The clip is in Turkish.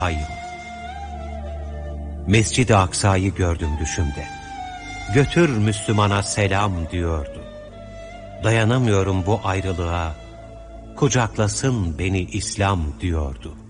ayım. Mescid-i Aksa'yı gördüm düşümde. Götür Müslümana selam diyordu. Dayanamıyorum bu ayrılığa, kucaklasın beni İslam diyordu.